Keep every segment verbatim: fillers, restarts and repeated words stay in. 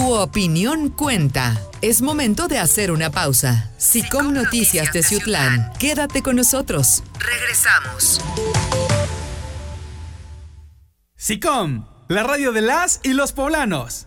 Tu opinión cuenta. Es momento de hacer una pausa. Sicom Noticias Teciutlán. Quédate con nosotros. Regresamos. Sicom, la radio de las y los poblanos.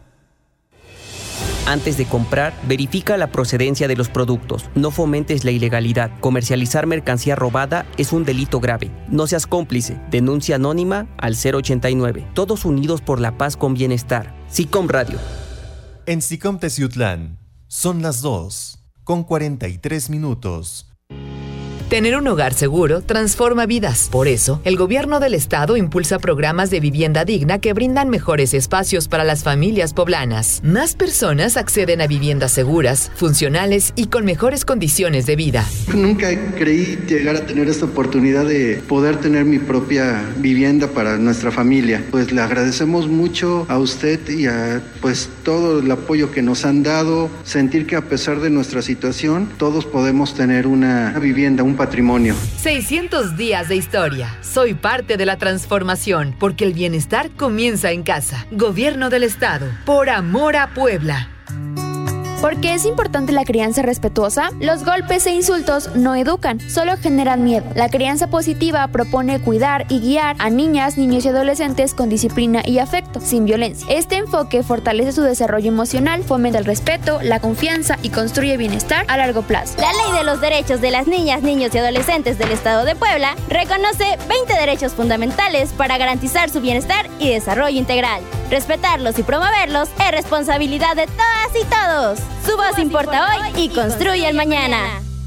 Antes de comprar, verifica la procedencia de los productos. No fomentes la ilegalidad. Comercializar mercancía robada es un delito grave. No seas cómplice. Denuncia anónima al cero ochenta y nueve. Todos unidos por la paz con bienestar. Sicom Radio. En Sicom Teciutlán son las dos con cuarenta y tres minutos. Tener un hogar seguro transforma vidas. Por eso, el gobierno del estado impulsa programas de vivienda digna que brindan mejores espacios para las familias poblanas. Más personas acceden a viviendas seguras, funcionales y con mejores condiciones de vida. Nunca creí llegar a tener esta oportunidad de poder tener mi propia vivienda para nuestra familia. Pues le agradecemos mucho a usted y a pues todo el apoyo que nos han dado. Sentir que a pesar de nuestra situación, todos podemos tener una vivienda, un patrimonio. seiscientos días de historia. Soy parte de la transformación, porque el bienestar comienza en casa. Gobierno del Estado. Por amor a Puebla. ¿Por qué es importante la crianza respetuosa? Los golpes e insultos no educan, solo generan miedo. La crianza positiva propone cuidar y guiar a niñas, niños y adolescentes con disciplina y afecto, sin violencia. Este enfoque fortalece su desarrollo emocional, fomenta el respeto, la confianza y construye bienestar a largo plazo. La Ley de los Derechos de las Niñas, Niños y Adolescentes del Estado de Puebla reconoce veinte derechos fundamentales para garantizar su bienestar y desarrollo integral. Respetarlos y promoverlos es responsabilidad de todas y todos. Su voz importa hoy y construye el mañana.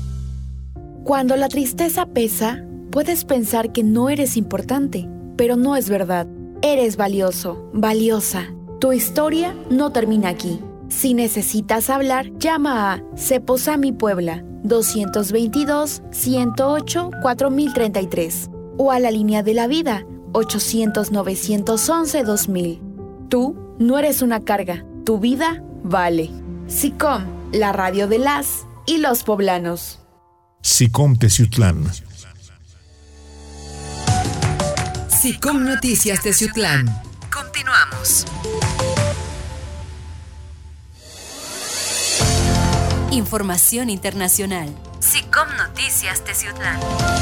Cuando la tristeza pesa, puedes pensar que no eres importante, pero no es verdad. Eres valioso, valiosa. Tu historia no termina aquí. Si necesitas hablar, llama a Ceposami Puebla dos veintidós, ciento ocho, cuatro mil treinta y tres o a la línea de la vida ochocientos, novecientos once, dos mil. Tú no eres una carga, tu vida vale. Sicom, la radio de las y los poblanos. Sicom Teciutlán. Sicom Noticias Teciutlán. Continuamos. Información internacional. Sicom Noticias Teciutlán.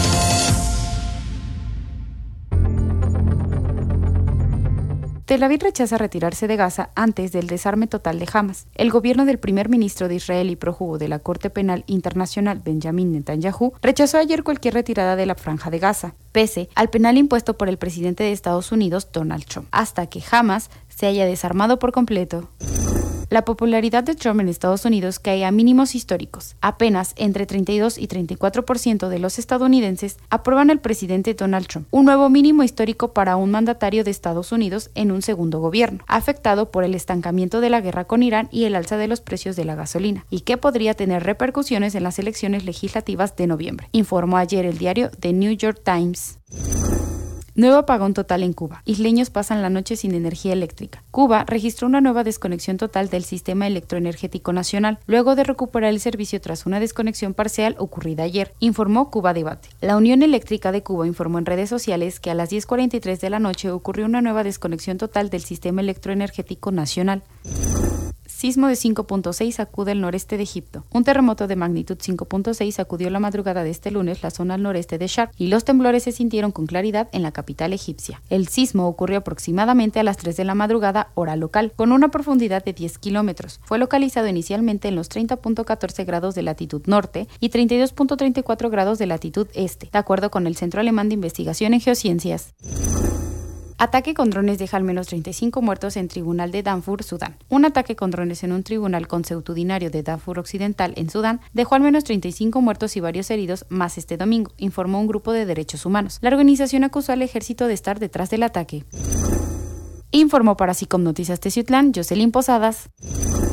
Tel Aviv rechaza retirarse de Gaza antes del desarme total de Hamas. El gobierno del primer ministro de Israel y prófugo de la Corte Penal Internacional, Benjamin Netanyahu, rechazó ayer cualquier retirada de la Franja de Gaza, pese al penal impuesto por el presidente de Estados Unidos, Donald Trump, hasta que Hamas se haya desarmado por completo. La popularidad de Trump en Estados Unidos cae a mínimos históricos. Apenas entre treinta y dos y treinta y cuatro por ciento de los estadounidenses aprueban al presidente Donald Trump, un nuevo mínimo histórico para un mandatario de Estados Unidos en un segundo gobierno, afectado por el estancamiento de la guerra con Irán y el alza de los precios de la gasolina, y que podría tener repercusiones en las elecciones legislativas de noviembre, informó ayer el diario The New York Times. Nuevo apagón total en Cuba. Isleños pasan la noche sin energía eléctrica. Cuba registró una nueva desconexión total del sistema electroenergético nacional, luego de recuperar el servicio tras una desconexión parcial ocurrida ayer, informó Cuba Debate. La Unión Eléctrica de Cuba informó en redes sociales que a las diez cuarenta y tres de la noche ocurrió una nueva desconexión total del sistema electroenergético nacional. Sismo de cinco punto seis sacude el noreste de Egipto. Un terremoto de magnitud cinco punto seis sacudió la madrugada de este lunes la zona al noreste de Sharm y los temblores se sintieron con claridad en la capital egipcia. El sismo ocurrió aproximadamente a las tres de la madrugada, hora local, con una profundidad de diez kilómetros. Fue localizado inicialmente en los treinta punto catorce grados de latitud norte y treinta y dos punto treinta y cuatro grados de latitud este, de acuerdo con el Centro Alemán de Investigación en Geociencias. Ataque con drones deja al menos treinta y cinco muertos en tribunal de Darfur, Sudán. Un ataque con drones en un tribunal consuetudinario de Darfur Occidental, en Sudán, dejó al menos treinta y cinco muertos y varios heridos más este domingo, informó un grupo de derechos humanos. La organización acusó al ejército de estar detrás del ataque. Informó para Sicom Noticias Teciutlán, Jocelyn Posadas.